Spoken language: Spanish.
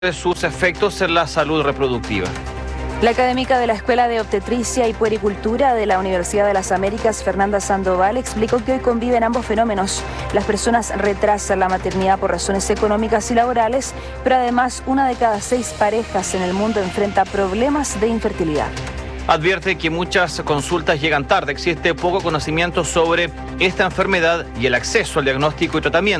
de sus efectos en la salud reproductiva. La académica de la Escuela de Obstetricia y Puericultura de la Universidad de las Américas, Fernanda Sandoval, explicó que hoy conviven ambos fenómenos. Las personas retrasan la maternidad por razones económicas y laborales, pero además 1 de cada 6 parejas en el mundo enfrenta problemas de infertilidad. Advierte que muchas consultas llegan tarde, existe poco conocimiento sobre esta enfermedad y el acceso al diagnóstico y tratamiento.